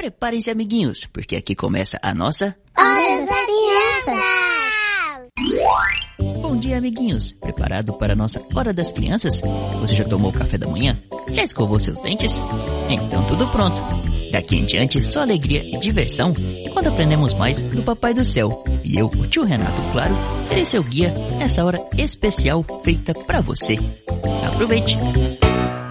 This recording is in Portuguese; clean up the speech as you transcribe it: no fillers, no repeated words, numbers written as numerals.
Preparem-se, amiguinhos, porque aqui começa a nossa... Hora da Criança! Bom dia, amiguinhos. Preparado para a nossa Hora das Crianças? Você já tomou o café da manhã? Já escovou seus dentes? Então tudo pronto. Daqui em diante, só alegria e diversão quando aprendemos mais do Papai do Céu. E eu, o tio Renato, claro, serei seu guia nessa hora especial feita para você. Aproveite!